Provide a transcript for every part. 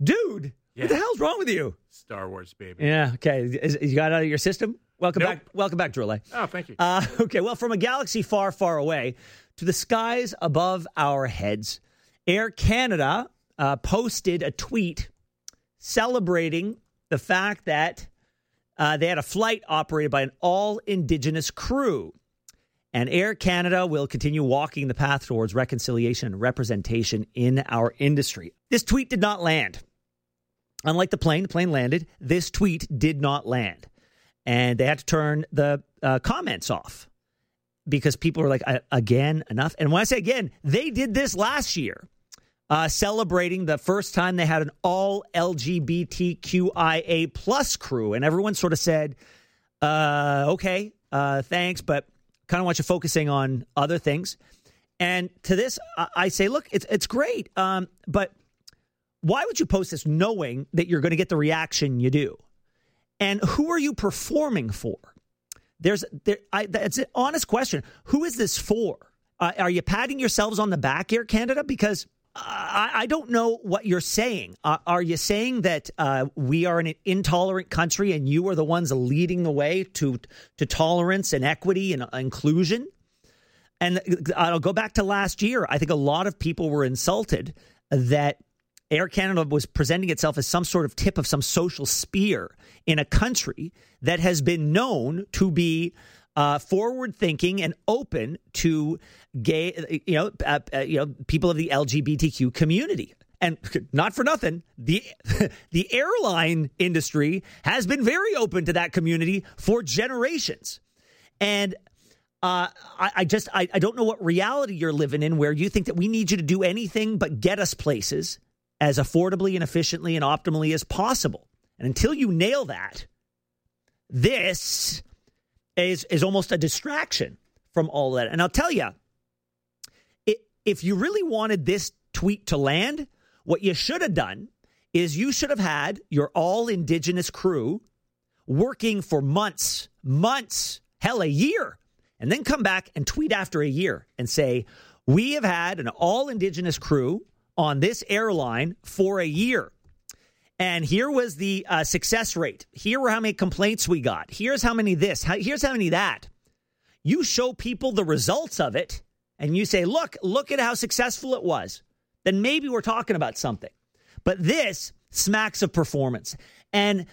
Dude, what the hell's wrong with you? Star Wars, baby. Yeah, okay. You got it out of your system? Welcome back. Welcome back, Drille. Oh, thank you. Okay, well, from a galaxy far, far away to the skies above our heads, Air Canada posted a tweet celebrating the fact that they had a flight operated by an all-Indigenous crew. And Air Canada will continue walking the path towards reconciliation and representation in our industry. This tweet did not land. Unlike the plane landed. This tweet did not land. And they had to turn the comments off because people were like, again, enough. And when I say again, they did this last year, celebrating the first time they had an all LGBTQIA plus crew. And everyone sort of said, okay, thanks, but kind of want you focusing on other things. And to this, I say, look, it's great. But why would you post this knowing that you're going to get the reaction you do? And who are you performing for? That's an honest question. Who is this for? Are you patting yourselves on the back, Air Canada? Because I don't know what you're saying. Are you saying that we are an intolerant country and you are the ones leading the way to tolerance and equity and inclusion? And I'll go back to last year. I think a lot of people were insulted that Air Canada was presenting itself as some sort of tip of some social spear in a country that has been known to be forward-thinking and open to gay, people of the LGBTQ community. And not for nothing, the airline industry has been very open to that community for generations. And I don't know what reality you're living in where you think that we need you to do anything but get us places as affordably and efficiently and optimally as possible. And until you nail that, this is almost a distraction from all that. And I'll tell you, if you really wanted this tweet to land, what you should have done is you should have had your all-Indigenous crew working for months, hell, a year, and then come back and tweet after a year and say, we have had an all-Indigenous crew on this airline for a year. And here was the success rate. Here were how many complaints we got. Here's how many this. Here's how many that. You show people the results of it, and you say, look at how successful it was. Then maybe we're talking about something. But this smacks of performance. And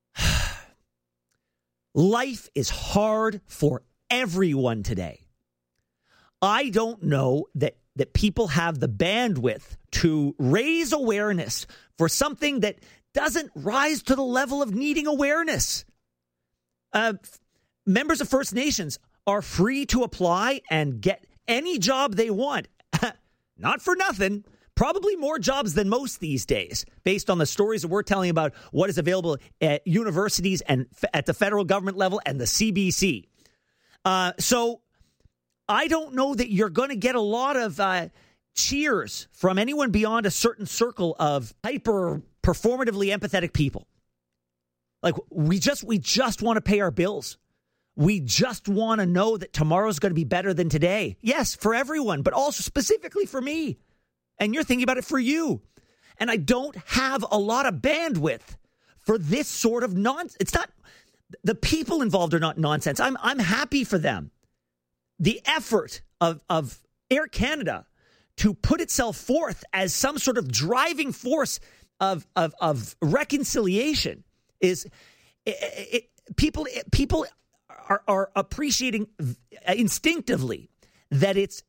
life is hard for everyone today. I don't know that people have the bandwidth to raise awareness for something that doesn't rise to the level of needing awareness. Members of First Nations are free to apply and get any job they want. Not for nothing. Probably more jobs than most these days, based on the stories that we're telling about what is available at universities and at the federal government level and the CBC. So I don't know that you're going to get a lot of cheers from anyone beyond a certain circle of hyper performatively empathetic people. Like we just want to pay our bills. We just want to know that tomorrow's going to be better than today. Yes, for everyone, but also specifically for me. And you're thinking about it for you. And I don't have a lot of bandwidth for this sort of nonsense. It's not, the people involved are not nonsense. I'm happy for them. The effort of Air Canada to put itself forth as some sort of driving force of reconciliation is people are appreciating instinctively that it's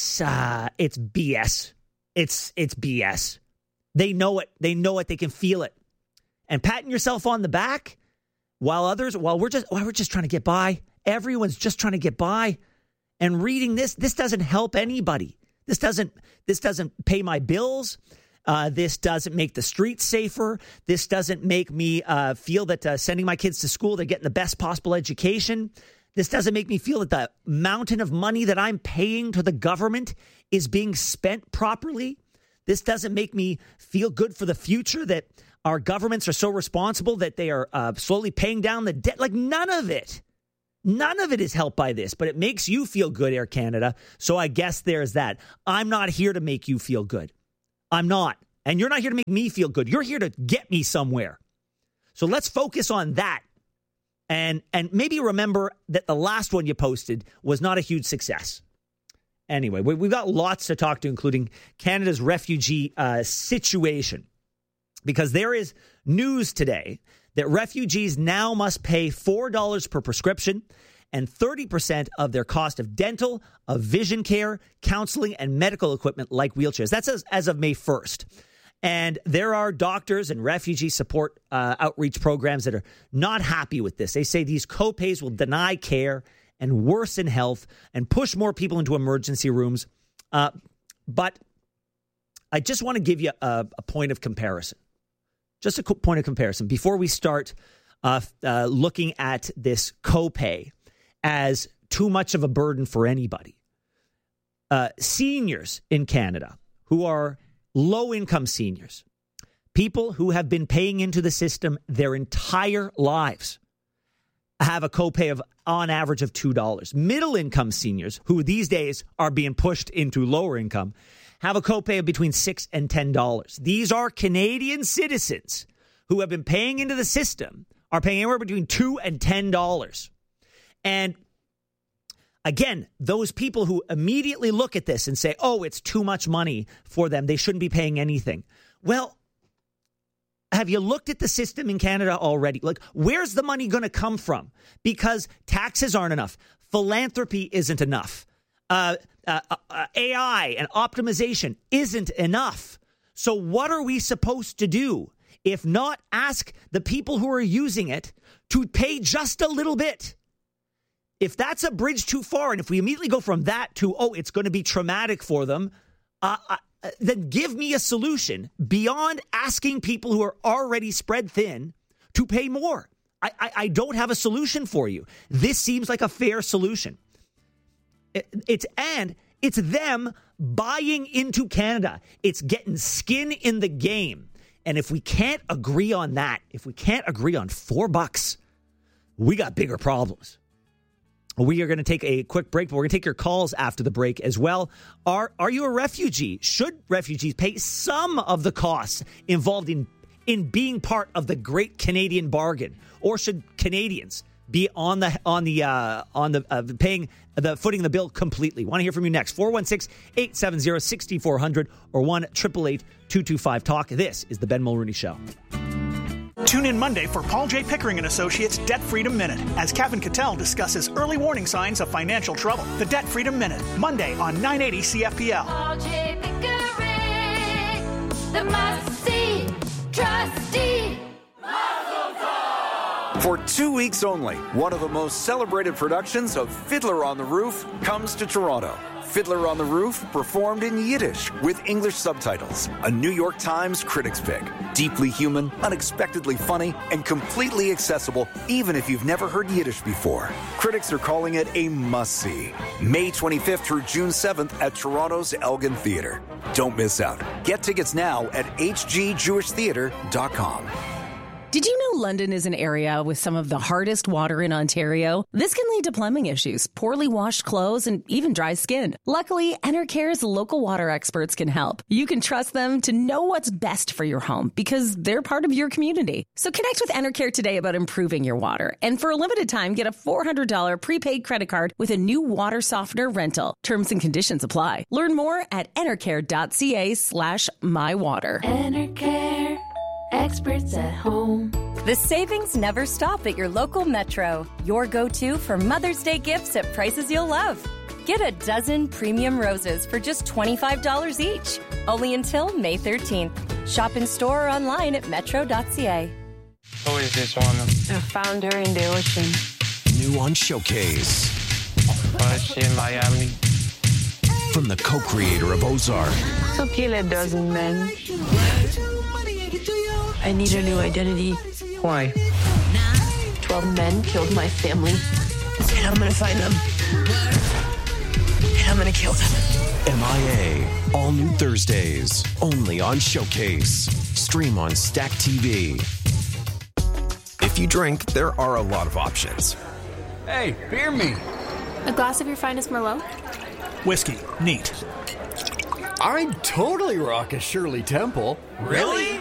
BS. It's BS. They know it. They can feel it. And patting yourself on the back while we're just trying to get by. Everyone's just trying to get by. And reading this doesn't help anybody. This doesn't pay my bills. This doesn't make the streets safer. This doesn't make me feel that sending my kids to school, they're getting the best possible education. This doesn't make me feel that the mountain of money that I'm paying to the government is being spent properly. This doesn't make me feel good for the future that our governments are so responsible that they are slowly paying down the debt. Like none of it is helped by this, but it makes you feel good, Air Canada. So I guess there's that. I'm not here to make you feel good. I'm not. And you're not here to make me feel good. You're here to get me somewhere. So let's focus on that. And maybe remember that the last one you posted was not a huge success. Anyway, we've got lots to talk to, including Canada's refugee situation. Because there is news today that refugees now must pay $4 per prescription and 30% of their cost of dental, of vision care, counseling, and medical equipment like wheelchairs. That's as of May 1st. And there are doctors and refugee support outreach programs that are not happy with this. They say these copays will deny care and worsen health and push more people into emergency rooms. But I just want to give you a point of comparison. Just a point of comparison before we start looking at this copay as too much of a burden for anybody. Seniors in Canada who are low-income seniors, people who have been paying into the system their entire lives, have a copay of, on average, of $2. Middle-income seniors, who these days are being pushed into lower income, have a copay of between $6 and $10. These are Canadian citizens who have been paying into the system, are paying anywhere between $2 and $10. And again, those people who immediately look at this and say, oh, it's too much money for them, they shouldn't be paying anything. Well, have you looked at the system in Canada already? Like, where's the money going to come from? Because taxes aren't enough. Philanthropy isn't enough. AI and optimization isn't enough. So what are we supposed to do if not ask the people who are using it to pay just a little bit? If that's a bridge too far, and if we immediately go from that to, oh, it's going to be traumatic for them, then give me a solution beyond asking people who are already spread thin to pay more. I don't have a solution for you. This seems like a fair solution. It's them buying into Canada. It's getting skin in the game. And if we can't agree on that, if we can't agree on $4, we got bigger problems. We are going to take a quick break, but we're going to take your calls after the break as well. Are you a refugee? Should refugees pay some of the costs involved in being part of the great Canadian bargain, or should Canadians be on the paying the footing the bill completely? Want to hear from you next? 416-870-6400 or 1-888-225-TALK. This is the Ben Mulrooney Show. Tune in Monday for Paul J. Pickering & Associates Debt Freedom Minute as Kevin Cattell discusses early warning signs of financial trouble. The Debt Freedom Minute, Monday on 980 CFPL. Paul J. Pickering, the must-see trustee. For 2 weeks only, one of the most celebrated productions of Fiddler on the Roof comes to Toronto. Fiddler on the Roof, performed in Yiddish with English subtitles. A New York Times critics pick. Deeply human, unexpectedly funny, and completely accessible even if you've never heard Yiddish before. Critics are calling it a must-see. May 25th through June 7th at Toronto's Elgin Theatre. Don't miss out. Get tickets now at hgjewishtheatre.com. Did you know London is an area with some of the hardest water in Ontario? This can lead to plumbing issues, poorly washed clothes, and even dry skin. Luckily, Enercare's local water experts can help. You can trust them to know what's best for your home because they're part of your community. So connect with Enercare today about improving your water. And for a limited time, get a $400 prepaid credit card with a new water softener rental. Terms and conditions apply. Learn more at enercare.ca/mywater. Enercare. Experts at home. The savings never stop at your local Metro. Your go-to for Mother's Day gifts at prices you'll love. Get a dozen premium roses for just $25 each. Only until May 13th. Shop in store or online at metro.ca. Who is this woman? I found her in the ocean. New on Showcase. Why is she in Miami? From the co-creator of Ozark. So kill a dozen men. I need a new identity. Why? 12 men killed my family. And I'm gonna find them. And I'm gonna kill them. MIA. All new Thursdays. Only on Showcase. Stream on Stack TV. If you drink, there are a lot of options. Hey, beer me. A glass of your finest Merlot? Whiskey, neat. I'd totally rock a Shirley Temple. Really?